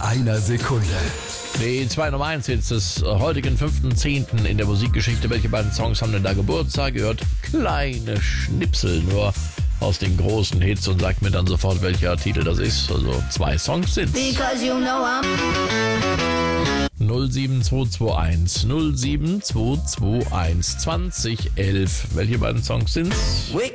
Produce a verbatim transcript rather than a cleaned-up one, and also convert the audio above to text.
einer Sekunde. Die zwei Nummer eins Hits des heutigen fünften zehnten in der Musikgeschichte. Welche beiden Songs haben denn da Geburtstag? Ihr hört kleine Schnipsel nur aus den großen Hits und sagt mir dann sofort, welcher Titel das ist. Also zwei Songs sind's. Because you know I'm null sieben zwei zwei eins null sieben zwei zwei eins zwanzig elf. Welche beiden Songs sind's?